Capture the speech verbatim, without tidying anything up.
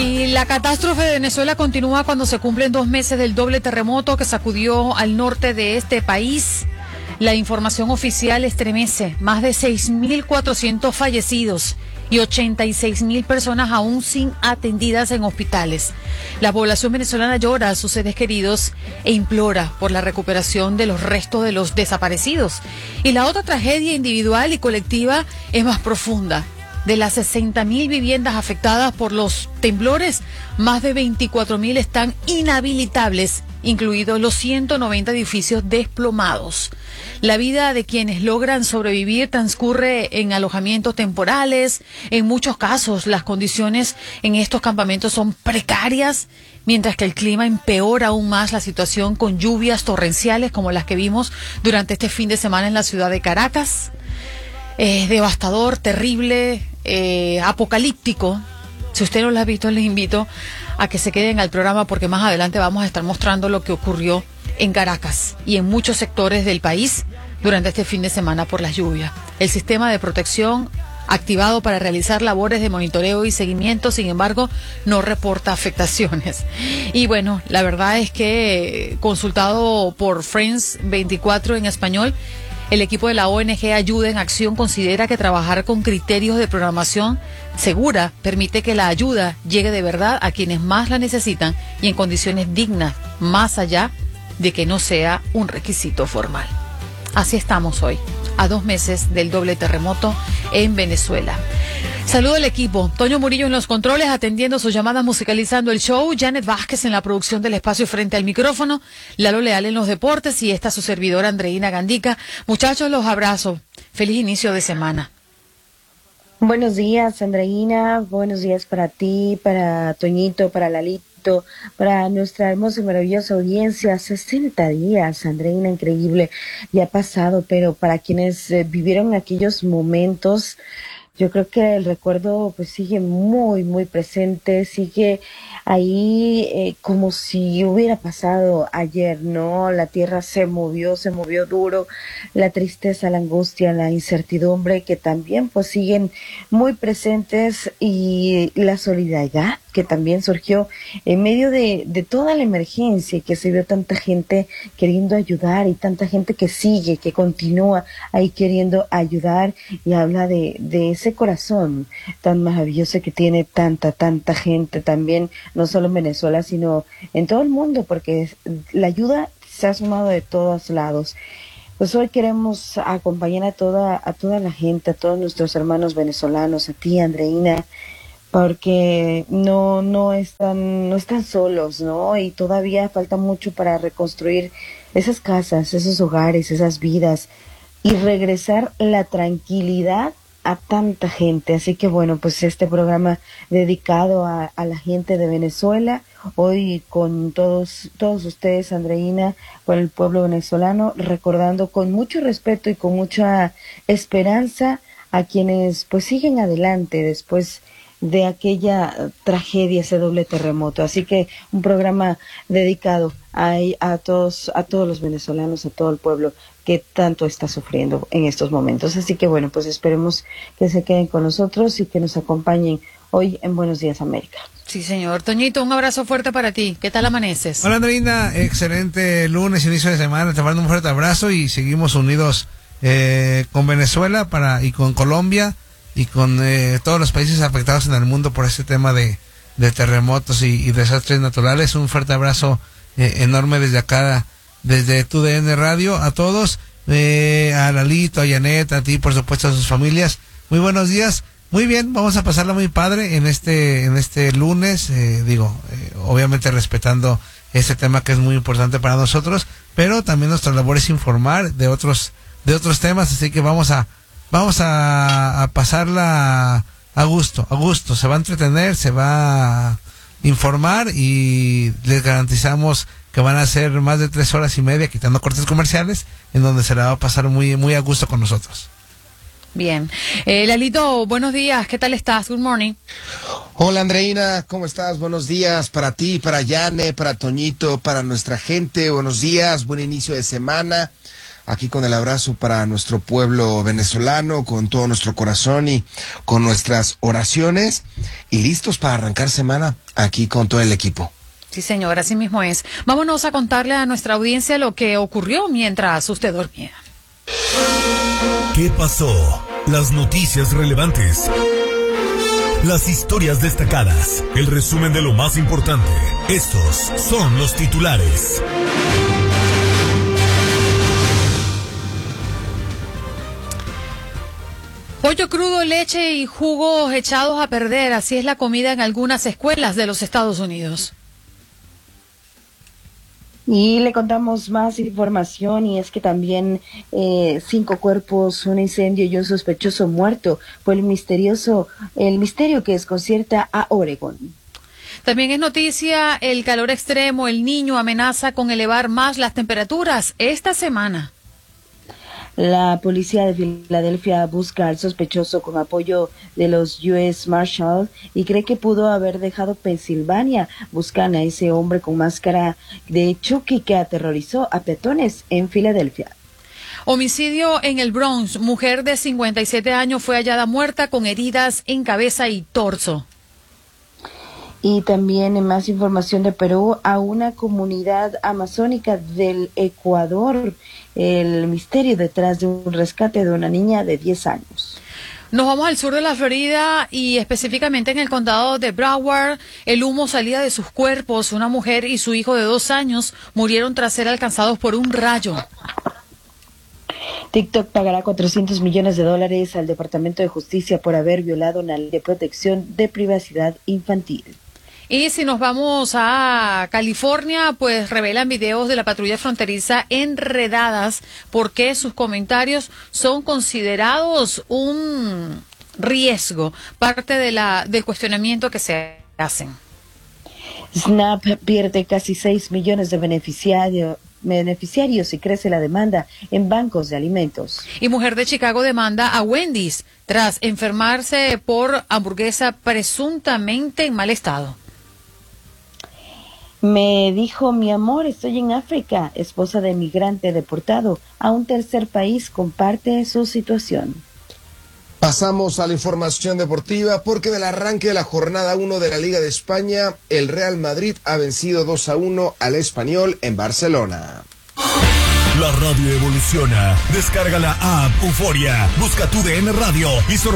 Y la catástrofe de Venezuela continúa cuando se cumplen dos meses del doble terremoto que sacudió al norte de este país. La información oficial estremece. Más de seis mil cuatrocientos fallecidos y ochenta y seis mil personas aún sin atendidas en hospitales. La población venezolana llora a sus seres queridos e implora por la recuperación de los restos de los desaparecidos. Y la otra tragedia individual y colectiva es más profunda. De las sesenta mil viviendas afectadas por los temblores, más de veinticuatro mil están inhabilitables, incluidos los ciento noventa edificios desplomados. La vida de quienes logran sobrevivir transcurre en alojamientos temporales. En muchos casos, las condiciones en estos campamentos son precarias, mientras que el clima empeora aún más la situación con lluvias torrenciales como las que vimos durante este fin de semana en la ciudad de Caracas. Es devastador, terrible, eh, apocalíptico. Si usted no lo ha visto, les invito a que se queden al programa porque más adelante vamos a estar mostrando lo que ocurrió en Caracas y en muchos sectores del país durante este fin de semana por las lluvias. El sistema de protección activado para realizar labores de monitoreo y seguimiento, sin embargo, no reporta afectaciones. Y bueno, la verdad es que consultado por Friends veinticuatro en español, el equipo de la O N G Ayuda en Acción considera que trabajar con criterios de programación segura permite que la ayuda llegue de verdad a quienes más la necesitan y en condiciones dignas, más allá de que no sea un requisito formal. Así estamos hoy, a dos meses del doble terremoto en Venezuela. Saludo al equipo. Toño Murillo en los controles, atendiendo sus llamadas, musicalizando el show. Janet Vázquez en la producción del espacio frente al micrófono. Lalo Leal en los deportes y esta su servidora Andreina Gandica. Muchachos, los abrazo. Feliz inicio de semana. Buenos días, Andreina. Buenos días para ti, para Toñito, para Lalito, para nuestra hermosa y maravillosa audiencia. sesenta días, Andreina, increíble. Ya ha pasado, pero para quienes eh, vivieron aquellos momentos, yo creo que el recuerdo pues sigue muy, muy presente, sigue ahí eh, como si hubiera pasado ayer, ¿no? La tierra se movió, se movió duro, la tristeza, la angustia, la incertidumbre que también pues siguen muy presentes y la solidaridad que también surgió en medio de, de toda la emergencia y que se vio tanta gente queriendo ayudar y tanta gente que sigue, que continúa ahí queriendo ayudar y habla de, de ese corazón tan maravilloso que tiene tanta, tanta gente también, no solo en Venezuela, sino en todo el mundo, porque la ayuda se ha sumado de todos lados. Pues hoy queremos acompañar a toda, a toda la gente, a todos nuestros hermanos venezolanos, a ti, Andreina, porque no no están no están solos, ¿no? Y todavía falta mucho para reconstruir esas casas, esos hogares, esas vidas y regresar la tranquilidad a tanta gente. Así que bueno, pues este programa dedicado a, a la gente de Venezuela, hoy con todos todos ustedes, Andreina, con el pueblo venezolano, recordando con mucho respeto y con mucha esperanza a quienes pues siguen adelante después de aquella tragedia, ese doble terremoto. Así que un programa dedicado a, a todos a todos los venezolanos, a todo el pueblo que tanto está sufriendo en estos momentos. Así que bueno, pues esperemos que se queden con nosotros y que nos acompañen hoy en Buenos Días América. Sí, señor. Toñito, un abrazo fuerte para ti. ¿Qué tal amaneces? Hola, Andreina. Excelente lunes, inicio de semana. Te mando un fuerte abrazo y seguimos unidos eh, con Venezuela para y con Colombia y con eh, todos los países afectados en el mundo por este tema de, de terremotos y, y desastres naturales. Un fuerte abrazo eh, enorme desde acá, desde tu D N Radio, a todos, eh, a Lalito, a Janet, a ti, por supuesto, a sus familias. Muy buenos días. Muy bien, vamos a pasarla muy padre en este en este lunes, eh, digo, eh, obviamente respetando este tema que es muy importante para nosotros, pero también nuestra labor es informar de otros de otros temas, así que vamos a Vamos a, a pasarla a gusto, a gusto. Se va a entretener, se va a informar y les garantizamos que van a ser más de tres horas y media, quitando cortes comerciales, en donde se la va a pasar muy, muy a gusto con nosotros. Bien. Eh, Lalito, buenos días. ¿Qué tal estás? Good morning. Hola, Andreina. ¿Cómo estás? Buenos días para ti, para Yane, para Toñito, para nuestra gente. Buenos días, buen inicio de semana. aquí con el abrazo para nuestro pueblo venezolano, con todo nuestro corazón y con nuestras oraciones, y listos para arrancar semana aquí con todo el equipo. Sí, señor, así mismo es. Vámonos a contarle a nuestra audiencia lo que ocurrió mientras usted dormía. ¿Qué pasó? Las noticias relevantes. Las historias destacadas. El resumen de lo más importante. Estos son los titulares. Pollo crudo, leche y jugos echados a perder. Así es la comida en algunas escuelas de los Estados Unidos. Y le contamos más información, y es que también eh, cinco cuerpos, un incendio y un sospechoso muerto por el misterioso, el misterio que desconcierta a Oregón. También es noticia el calor extremo. El Niño amenaza con elevar más las temperaturas esta semana. La policía de Filadelfia busca al sospechoso con apoyo de los U S Marshals y cree que pudo haber dejado Pensilvania. Buscan a ese hombre con máscara de Chucky que aterrorizó a peatones en Filadelfia. Homicidio en el Bronx. Mujer de cincuenta y siete años fue hallada muerta con heridas en cabeza y torso. Y también en más información de Perú, a una comunidad amazónica del Ecuador, el misterio detrás de un rescate de una niña de diez años. Nos vamos al sur de la Florida y específicamente en el condado de Broward. El humo salía de sus cuerpos. Una mujer y su hijo de dos años murieron tras ser alcanzados por un rayo. TikTok pagará cuatrocientos millones de dólares al Departamento de Justicia por haber violado una ley de protección de privacidad infantil. Y si nos vamos a California, pues revelan videos de la patrulla fronteriza enredadas porque sus comentarios son considerados un riesgo, parte de la del cuestionamiento que se hacen. Snap pierde casi seis millones de beneficiarios. beneficiarios y crece la demanda en bancos de alimentos. Y mujer de Chicago demanda a Wendy's tras enfermarse por hamburguesa presuntamente en mal estado. Me dijo, mi amor, estoy en África. Esposa de migrante deportado a un tercer país comparte su situación. Pasamos a la información deportiva porque del arranque de la jornada uno de la Liga de España, el Real Madrid ha vencido dos a uno al Español en Barcelona. La radio evoluciona. Descarga la app Euforia. Busca tu D N Radio y